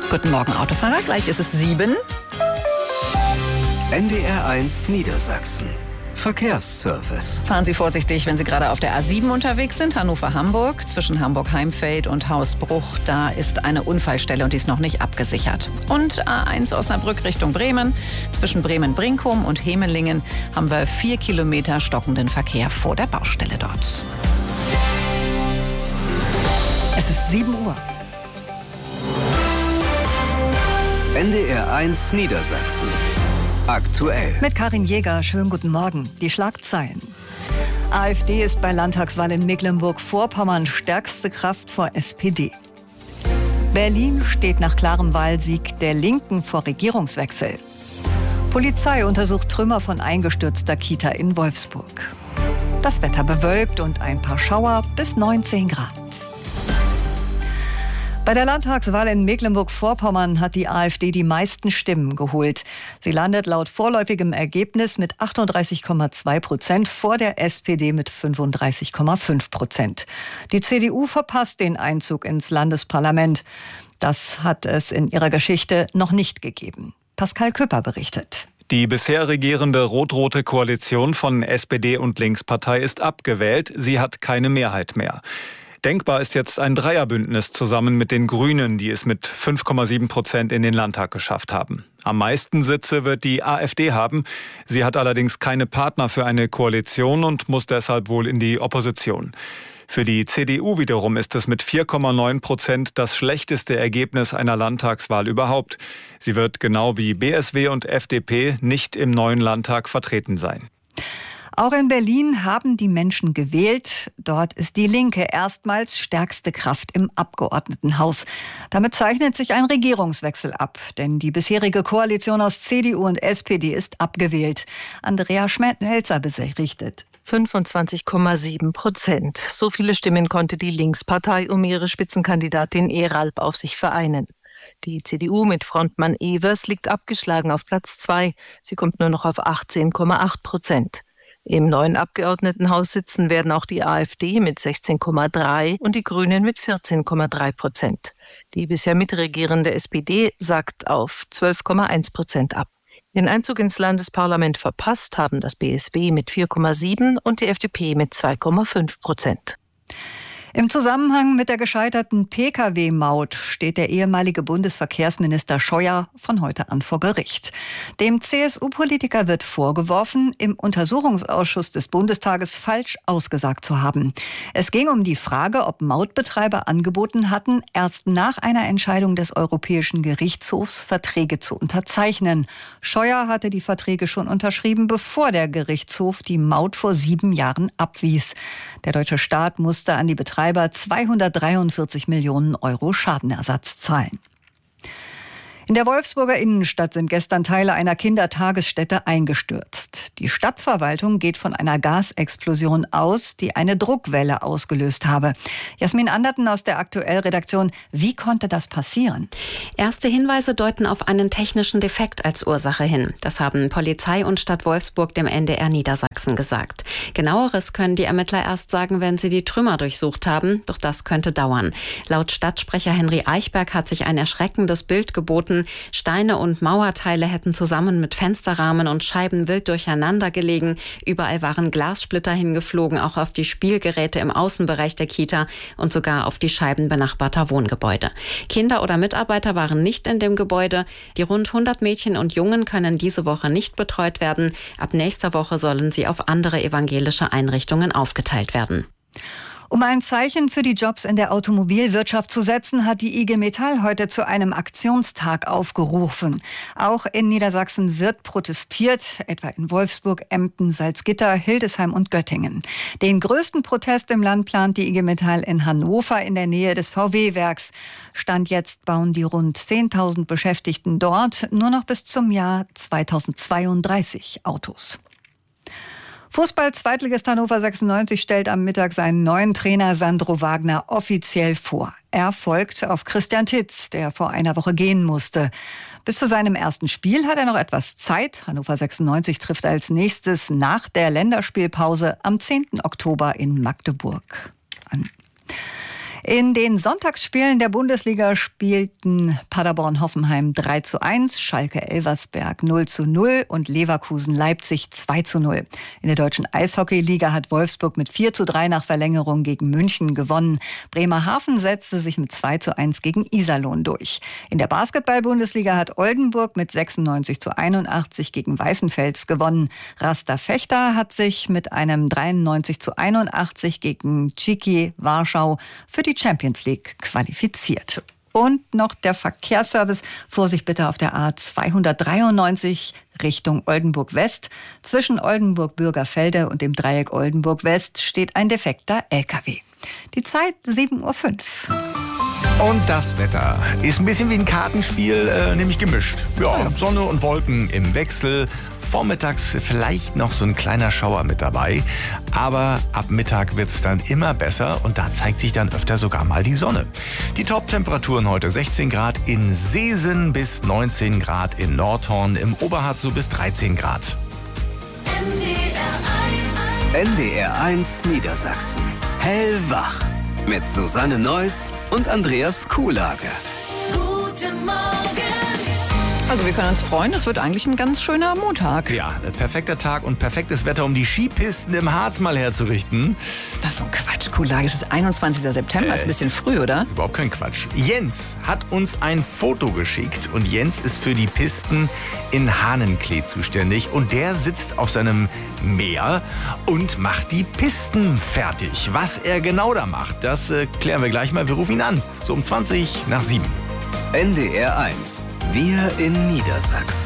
Guten Morgen, Autofahrer. Gleich ist es 7. NDR1 Niedersachsen. Verkehrsservice. Fahren Sie vorsichtig, wenn Sie gerade auf der A7 unterwegs sind. Hannover-Hamburg, zwischen Hamburg-Heimfeld und Hausbruch. Da ist eine Unfallstelle und die ist noch nicht abgesichert. Und A1 Osnabrück Richtung Bremen. Zwischen Bremen-Brinkum und Hemelingen haben wir 4 Kilometer stockenden Verkehr vor der Baustelle dort. Es ist 7 Uhr. NDR1 Niedersachsen. Aktuell. Mit Karin Jäger, schönen guten Morgen. Die Schlagzeilen. AfD ist bei Landtagswahl in Mecklenburg-Vorpommern stärkste Kraft vor SPD. Berlin steht nach klarem Wahlsieg der Linken vor Regierungswechsel. Polizei untersucht Trümmer von eingestürzter Kita in Wolfsburg. Das Wetter bewölkt und ein paar Schauer bis 19 Grad. Bei der Landtagswahl in Mecklenburg-Vorpommern hat die AfD die meisten Stimmen geholt. Sie landet laut vorläufigem Ergebnis mit 38,2% vor der SPD mit 35,5%. Die CDU verpasst den Einzug ins Landesparlament. Das hat es in ihrer Geschichte noch nicht gegeben. Pascal Küpper berichtet. Die bisher regierende rot-rote Koalition von SPD und Linkspartei ist abgewählt. Sie hat keine Mehrheit mehr. Denkbar ist jetzt ein Dreierbündnis zusammen mit den Grünen, die es mit 5,7% in den Landtag geschafft haben. Am meisten Sitze wird die AfD haben. Sie hat allerdings keine Partner für eine Koalition und muss deshalb wohl in die Opposition. Für die CDU wiederum ist es mit 4,9% das schlechteste Ergebnis einer Landtagswahl überhaupt. Sie wird genau wie BSW und FDP nicht im neuen Landtag vertreten sein. Auch in Berlin haben die Menschen gewählt. Dort ist die Linke erstmals stärkste Kraft im Abgeordnetenhaus. Damit zeichnet sich ein Regierungswechsel ab, denn die bisherige Koalition aus CDU und SPD ist abgewählt. Andrea Schmelzer berichtet. 25,7%. So viele Stimmen konnte die Linkspartei um ihre Spitzenkandidatin Eralp auf sich vereinen. Die CDU mit Frontmann Evers liegt abgeschlagen auf Platz 2. Sie kommt nur noch auf 18,8%. Im neuen Abgeordnetenhaus sitzen werden auch die AfD mit 16,3% und die Grünen mit 14,3%. Die bisher mitregierende SPD sackt auf 12,1% ab. Den Einzug ins Landesparlament verpasst haben das BSW mit 4,7% und die FDP mit 2,5%. Im Zusammenhang mit der gescheiterten Pkw-Maut steht der ehemalige Bundesverkehrsminister Scheuer von heute an vor Gericht. Dem CSU-Politiker wird vorgeworfen, im Untersuchungsausschuss des Bundestages falsch ausgesagt zu haben. Es ging um die Frage, ob Mautbetreiber angeboten hatten, erst nach einer Entscheidung des Europäischen Gerichtshofs Verträge zu unterzeichnen. Scheuer hatte die Verträge schon unterschrieben, bevor der Gerichtshof die Maut vor 7 Jahren abwies. Der deutsche Staat musste an die Betreiber 243 Millionen Euro Schadenersatz zahlen. In der Wolfsburger Innenstadt sind gestern Teile einer Kindertagesstätte eingestürzt. Die Stadtverwaltung geht von einer Gasexplosion aus, die eine Druckwelle ausgelöst habe. Jasmin Anderten aus der Aktuell-Redaktion. Wie konnte das passieren? Erste Hinweise deuten auf einen technischen Defekt als Ursache hin. Das haben Polizei und Stadt Wolfsburg dem NDR Niedersachsen gesagt. Genaueres können die Ermittler erst sagen, wenn sie die Trümmer durchsucht haben. Doch das könnte dauern. Laut Stadtsprecher Henry Eichberg hat sich ein erschreckendes Bild geboten. Steine und Mauerteile hätten zusammen mit Fensterrahmen und Scheiben wild durcheinander gelegen. Überall waren Glassplitter hingeflogen, auch auf die Spielgeräte im Außenbereich der Kita und sogar auf die Scheiben benachbarter Wohngebäude. Kinder oder Mitarbeiter waren nicht in dem Gebäude. Die rund 100 Mädchen und Jungen können diese Woche nicht betreut werden. Ab nächster Woche sollen sie auf andere evangelische Einrichtungen aufgeteilt werden. Um ein Zeichen für die Jobs in der Automobilwirtschaft zu setzen, hat die IG Metall heute zu einem Aktionstag aufgerufen. Auch in Niedersachsen wird protestiert, etwa in Wolfsburg, Emden, Salzgitter, Hildesheim und Göttingen. Den größten Protest im Land plant die IG Metall in Hannover in der Nähe des VW-Werks. Stand jetzt bauen die rund 10.000 Beschäftigten dort nur noch bis zum Jahr 2032 Autos. Fußball-Zweitligist Hannover 96 stellt am Mittag seinen neuen Trainer Sandro Wagner offiziell vor. Er folgt auf Christian Titz, der vor einer Woche gehen musste. Bis zu seinem ersten Spiel hat er noch etwas Zeit. Hannover 96 trifft als nächstes nach der Länderspielpause am 10. Oktober in Magdeburg an. In den Sonntagsspielen der Bundesliga spielten Paderborn-Hoffenheim 3:1, Schalke-Elversberg 0:0 und Leverkusen-Leipzig 2:0. In der deutschen Eishockeyliga hat Wolfsburg mit 4:3 nach Verlängerung gegen München gewonnen. Bremerhaven setzte sich mit 2:1 gegen Iserlohn durch. In der Basketball-Bundesliga hat Oldenburg mit 96:81 gegen Weißenfels gewonnen. Rasta Fechter hat sich mit einem 93:81 gegen Číky Warschau für die Champions League qualifiziert. Und noch der Verkehrsservice. Vorsicht bitte auf der A293 Richtung Oldenburg West. Zwischen Oldenburg-Bürgerfelde und dem Dreieck Oldenburg West steht ein defekter LKW. Die Zeit 7:05 Uhr. Und das Wetter ist ein bisschen wie ein Kartenspiel, nämlich gemischt. Ja, Sonne und Wolken im Wechsel. Vormittags vielleicht noch so ein kleiner Schauer mit dabei. Aber ab Mittag wird es dann immer besser und da zeigt sich dann öfter sogar mal die Sonne. Die Top-Temperaturen heute 16 Grad in Seesen bis 19 Grad in Nordhorn, im Oberharz so bis 13 Grad. NDR1 Niedersachsen. Hellwach. Mit Susanne Neuss und Andreas Kuhlage. Guten Morgen. Also wir können uns freuen, es wird eigentlich ein ganz schöner Montag. Ja, perfekter Tag und perfektes Wetter, um die Skipisten im Harz mal herzurichten. Das ist so ein Quatsch, Kuhlage. Es ist 21. September, ist ein bisschen früh, oder? Überhaupt kein Quatsch. Jens hat uns ein Foto geschickt und Jens ist für die Pisten in Hahnenklee zuständig und der sitzt auf seinem Meer und macht die Pisten fertig. Was er genau da macht, das klären wir gleich mal. Wir rufen ihn an, so um 20 nach 7. NDR1. Wir in Niedersachsen.